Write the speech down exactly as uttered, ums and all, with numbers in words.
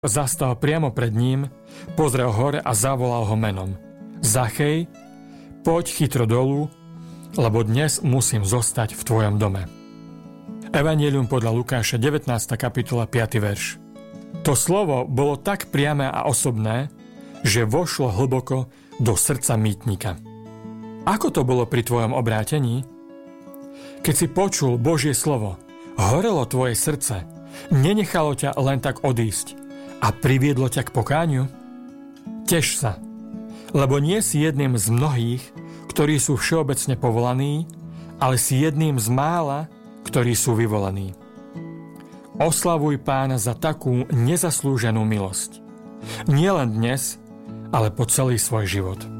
Zastal priamo pred ním, pozrel hore a zavolal ho menom. Zachej, poď chytro dolu, lebo dnes musím zostať v tvojom dome. Evanjelium podľa Lukáša, devätnásta kapitola, piaty verš. To slovo bolo tak priame a osobné, že vošlo hlboko do srdca mýtnika. Ako to bolo pri tvojom obrátení? Keď si počul Božie slovo, horelo tvoje srdce, nenechalo ťa len tak odísť a priviedlo ťa k pokániu? Teš sa, lebo nie si jedným z mnohých, ktorí sú všeobecne povolaní, ale si jedným z mála, ktorí sú vyvolaní. Oslavuj Pána za takú nezaslúženú milosť. Nie len dnes, ale po celý svoj život.